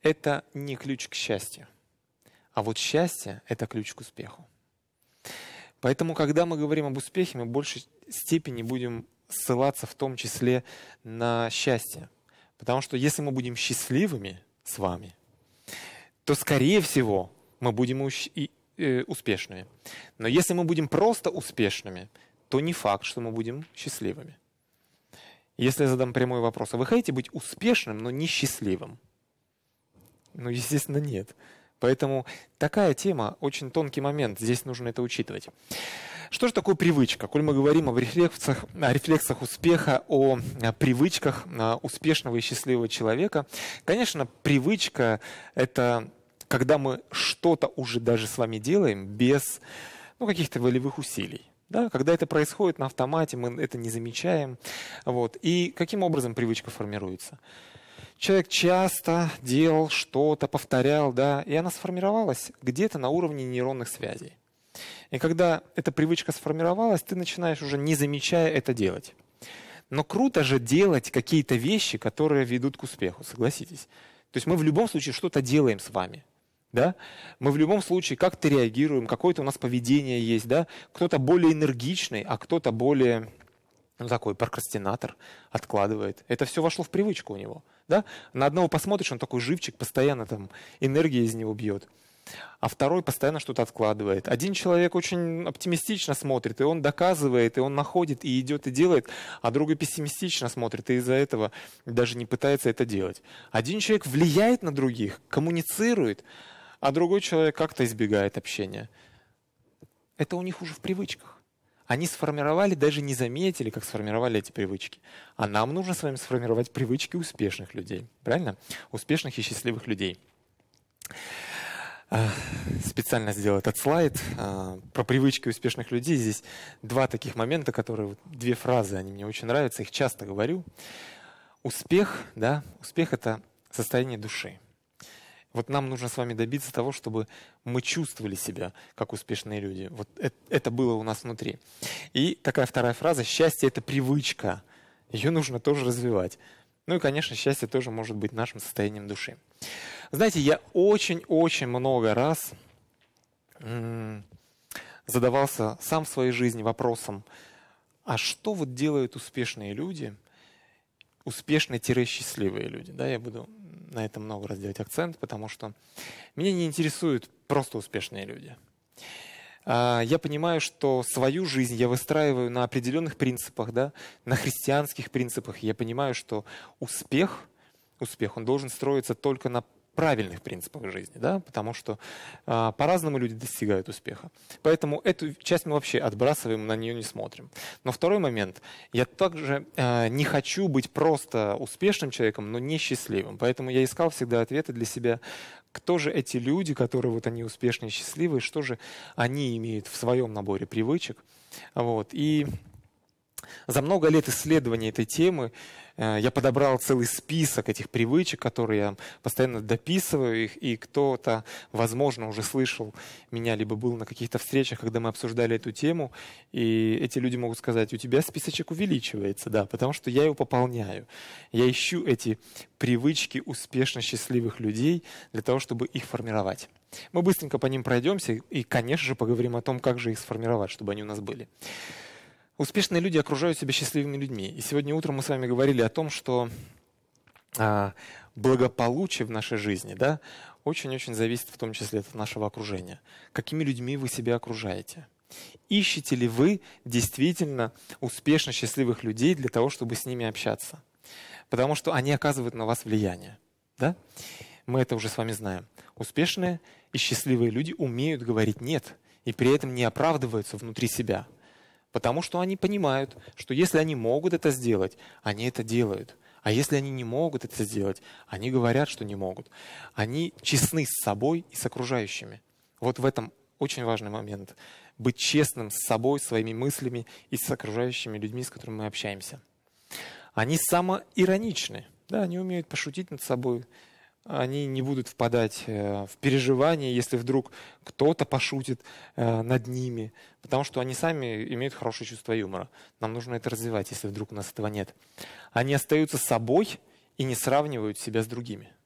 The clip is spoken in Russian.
это не ключ к счастью. А вот счастье – это ключ к успеху. Поэтому, когда мы говорим об успехе, мы в большей степени будем ссылаться в том числе на счастье. Потому что если мы будем счастливыми с вами, то, скорее всего, мы будем успешными. Но если мы будем просто успешными, то не факт, что мы будем счастливыми. Если я задам прямой вопрос, а вы хотите быть успешным, но не счастливым? Ну, естественно, нет. Поэтому такая тема, очень тонкий момент, здесь нужно это учитывать. Что же такое привычка? Коль мы говорим о рефлексах успеха, о привычках успешного и счастливого человека, конечно, привычка – это когда мы что-то уже даже с вами делаем без каких-то волевых усилий. Да? Когда это происходит на автомате, мы это не замечаем. Вот. И каким образом привычка формируется? Человек часто делал что-то, повторял, да, и она сформировалась где-то на уровне нейронных связей. И когда эта привычка сформировалась, ты начинаешь уже не замечая это делать. Но круто же делать какие-то вещи, которые ведут к успеху, согласитесь. То есть мы в любом случае что-то делаем с вами. Да? Мы в любом случае как-то реагируем, какое-то у нас поведение есть. Да? Кто-то более энергичный, а кто-то более такой прокрастинатор, откладывает. Это все вошло в привычку у него. Да? На одного посмотришь, он такой живчик, постоянно там энергия из него бьет. А второй постоянно что-то откладывает. Один человек очень оптимистично смотрит, и он доказывает, и он находит, и идет, и делает, а другой пессимистично смотрит, и из-за этого даже не пытается это делать. Один человек влияет на других, коммуницирует, а другой человек как-то избегает общения. Это у них уже в привычках. Они сформировали, даже не заметили, как сформировали эти привычки. А нам нужно с вами сформировать привычки успешных людей. Правильно? Успешных и счастливых людей. Специально сделал этот слайд про привычки успешных людей. Здесь два таких момента, две фразы, они мне очень нравятся, их часто говорю. Успех, да, успех – это состояние души. Вот нам нужно с вами добиться того, чтобы мы чувствовали себя как успешные люди. Вот это было у нас внутри. И такая вторая фраза: счастье – это привычка. Ее нужно тоже развивать. Ну и, конечно, счастье тоже может быть нашим состоянием души. Знаете, я очень-очень много раз задавался сам в своей жизни вопросом, а что вот делают успешные люди, успешные-счастливые люди? Да, я буду на этом много раз делать акцент, потому что меня не интересуют просто успешные люди. Я понимаю, что свою жизнь я выстраиваю на определенных принципах, да, на христианских принципах. Я понимаю, что успех, он должен строиться только на правильных принципах жизни, да, потому что по-разному люди достигают успеха. Поэтому эту часть мы вообще отбрасываем, на нее не смотрим. Но второй момент. Я также не хочу быть просто успешным человеком, но не счастливым. Поэтому я искал всегда ответы для себя, кто же эти люди, которые вот они успешные и счастливые, что же они имеют в своем наборе привычек. Вот. И за много лет исследования этой темы я подобрал целый список этих привычек, которые я постоянно дописываю их, и кто-то, возможно, уже слышал меня, либо был на каких-то встречах, когда мы обсуждали эту тему, и эти люди могут сказать: у тебя списочек увеличивается, да, потому что я его пополняю. Я ищу эти привычки успешно счастливых людей для того, чтобы их формировать. Мы быстренько по ним пройдемся и, конечно же, поговорим о том, как же их сформировать, чтобы они у нас были. Успешные люди окружают себя счастливыми людьми. И сегодня утром мы с вами говорили о том, что благополучие в нашей жизни, да, очень-очень зависит в том числе от нашего окружения. Какими людьми вы себя окружаете? Ищете ли вы действительно успешно счастливых людей для того, чтобы с ними общаться? Потому что они оказывают на вас влияние. Да? Мы это уже с вами знаем. Успешные и счастливые люди умеют говорить «нет» и при этом не оправдываются внутри себя. Потому что они понимают, что если они могут это сделать, они это делают. А если они не могут это сделать, они говорят, что не могут. Они честны с собой и с окружающими. Вот в этом очень важный момент. Быть честным с собой, своими мыслями и с окружающими людьми, с которыми мы общаемся. Они самоироничны. Да, они умеют пошутить над собой. Они не будут впадать в переживания, если вдруг кто-то пошутит над ними, потому что они сами имеют хорошее чувство юмора. Нам нужно это развивать, если вдруг у нас этого нет. Они остаются собой и не сравнивают себя с другими.